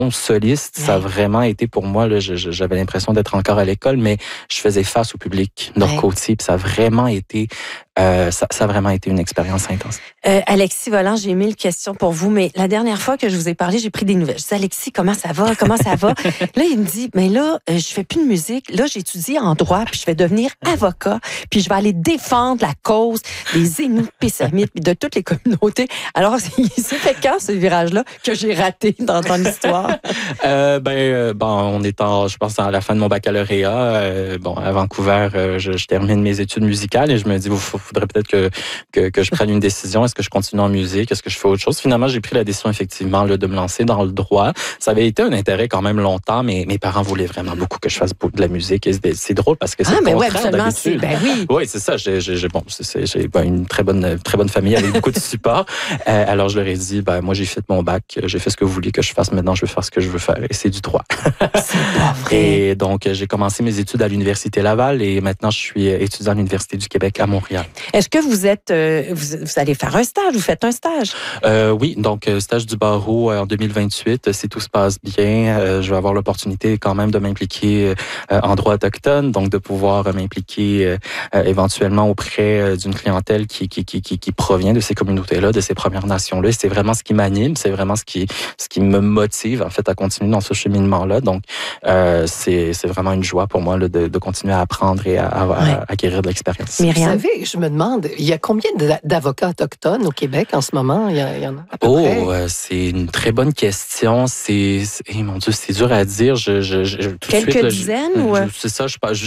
soliste, ça a vraiment été pour moi, là, j'avais l'impression d'être encore à l'école, mais je faisais face au public nord-côtier, puis ça a vraiment été une expérience intense. Alexis Volant, j'ai 1000 questions pour vous, mais la dernière fois que je vous ai parlé, j'ai pris des nouvelles. Je dis, Alexis, comment ça va? Comment ça va? Là, il me dit, mais là, je fais plus de musique. Là, j'étudie en droit, puis je vais devenir avocat, puis je vais aller défendre la cause des Inuits, Pessamits, puis de toutes les communautés. Alors, c'est fait quand, ce virage-là, que j'ai raté dans ton histoire? On est je pense, à la fin de mon baccalauréat. À Vancouver, je termine mes études musicales et je me dis, faudrait peut-être que je prenne une décision. Est-ce que je continue en musique? Est-ce que je fais autre chose? Finalement, j'ai pris la décision, effectivement, là, de me lancer dans le droit. Ça avait été un intérêt quand même longtemps, mais mes parents voulaient vraiment beaucoup que je fasse de la musique. Et c'est drôle parce que c'est le contraire d'habitude. Oui, c'est ça. J'ai une très bonne famille avec beaucoup de support. Alors, je leur ai dit, moi, j'ai fait mon bac. J'ai fait ce que vous vouliez que je fasse. Maintenant, je vais faire ce que je veux faire. Et c'est du droit. C'est pas vrai. Et donc, j'ai commencé mes études à l'Université Laval et maintenant, je suis étudiant à l'Université du Québec à Montréal. Est-ce que vous allez faire un stage? Vous faites un stage? Oui, donc stage du barreau en 2028. Si tout se passe bien, je vais avoir l'opportunité quand même de m'impliquer en droit autochtone, donc de pouvoir m'impliquer éventuellement auprès d'une clientèle qui provient de ces communautés-là, de ces Premières Nations-là. Et c'est vraiment ce qui m'anime, c'est vraiment ce qui me motive en fait à continuer dans ce cheminement-là. Donc c'est vraiment une joie pour moi là, de continuer à apprendre et à acquérir de l'expérience. Myriam? Vous savez, je me demande, il y a combien d'avocats autochtones au Québec en ce moment? Il y en a à peu près? C'est une très bonne question. Mon Dieu, c'est dur à dire. Quelques dizaines? C'est ça,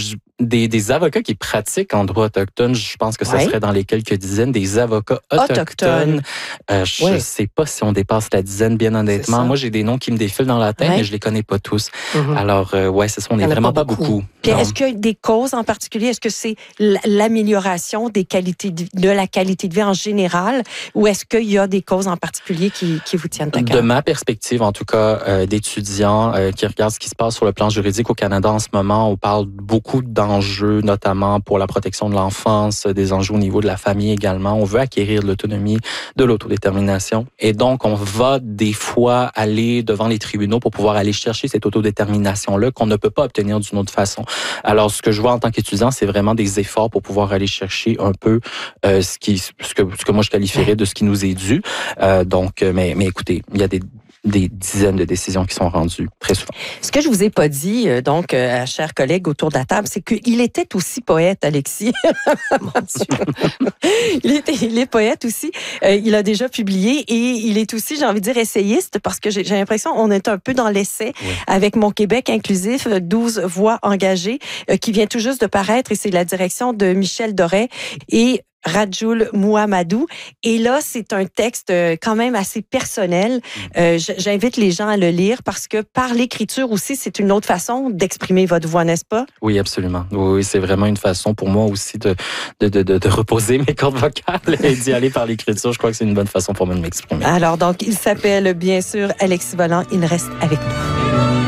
des avocats qui pratiquent en droit autochtone, je pense que ça serait dans les quelques dizaines. Des avocats autochtones. Je ne sais pas si on dépasse la dizaine, bien honnêtement. Moi, j'ai des noms qui me défilent dans la tête, mais je les connais pas tous. Alors, c'est ça, on n'est vraiment pas beaucoup. Puis est-ce qu'il y a des causes en particulier? Est-ce que c'est l'amélioration de la qualité de vie en général, ou est-ce qu'il y a des causes en particulier qui vous tiennent à cœur? De ma perspective, en tout cas, d'étudiants qui regardent ce qui se passe sur le plan juridique au Canada en ce moment, on parle beaucoup d'enjeux, notamment pour la protection de l'enfance, des enjeux au niveau de la famille également. On veut acquérir de l'autonomie, de l'autodétermination. Et donc, on va des fois aller devant les tribunaux pour pouvoir aller chercher cette autodétermination-là qu'on ne peut pas obtenir d'une autre façon. Alors, ce que je vois en tant qu'étudiant, c'est vraiment des efforts pour pouvoir aller chercher un peu ce que moi je qualifierais de ce qui nous est dû. Mais écoutez, il y a des dizaines de décisions qui sont rendues très souvent. Ce que je vous ai pas dit, chers collègues autour de la table, c'est qu'il était aussi poète, Alexis. Mon Dieu. Il est poète aussi. Il a déjà publié et il est aussi, j'ai envie de dire, essayiste parce que j'ai l'impression qu'on est un peu dans l'essai avec Mon Québec inclusif, 12 voix engagées, qui vient tout juste de paraître et c'est la direction de Michel Doré et Rajul Muhamadou. Et là, c'est un texte quand même assez personnel. J'invite les gens à le lire parce que par l'écriture aussi, c'est une autre façon d'exprimer votre voix, n'est-ce pas? Oui, absolument. Oui, c'est vraiment une façon pour moi aussi de reposer mes cordes vocales et d'y aller par l'écriture. Je crois que c'est une bonne façon pour moi de m'exprimer. Alors, donc, il s'appelle bien sûr Alexis Volant. Il reste avec nous.